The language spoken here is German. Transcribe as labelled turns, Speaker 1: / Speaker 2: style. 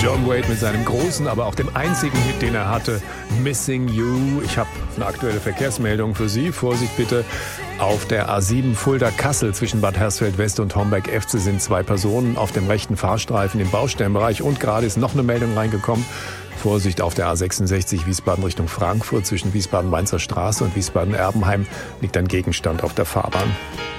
Speaker 1: John Waite mit seinem großen, aber auch dem einzigen Hit, den er hatte, Missing You. Ich habe eine aktuelle Verkehrsmeldung für Sie. Vorsicht bitte. Auf der A7 Fulda-Kassel zwischen Bad Hersfeld-West und Homberg-Efze sind 2 Personen auf dem rechten Fahrstreifen im Baustellenbereich. Und gerade ist noch eine Meldung reingekommen. Vorsicht auf der A66 Wiesbaden Richtung Frankfurt zwischen Wiesbaden-Mainzer Straße und Wiesbaden-Erbenheim liegt ein Gegenstand auf der Fahrbahn.